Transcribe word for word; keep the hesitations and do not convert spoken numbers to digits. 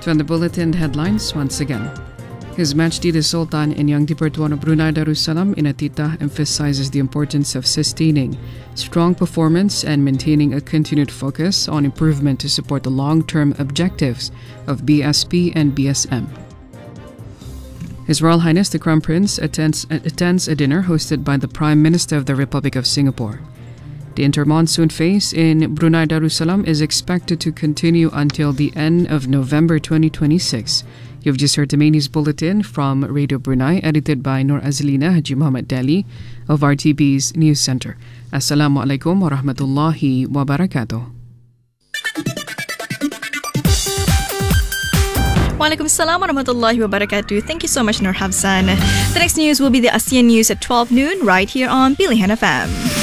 To the bulletin headlines once again. His Majesty the Sultan and Yang di-Pertuan of Brunei Darussalam Inatita emphasizes the importance of sustaining strong performance and maintaining a continued focus on improvement to support the long-term objectives of B S P and B S M. His Royal Highness the Crown Prince attends, attends a dinner hosted by the Prime Minister of the Republic of Singapore. The inter-monsoon phase in Brunei Darussalam is expected to continue until the end of November twenty twenty-six. You've just heard the main news bulletin from Radio Brunei, edited by Nur Azlina Haji Muhammad Dali of R T B's News Centre. Assalamualaikum warahmatullahi wabarakatuh. Waalaikumsalam warahmatullahi wabarakatuh. Thank you so much, Nur Hafsan. The next news will be the ASEAN News at twelve noon right here on Pilihan F M.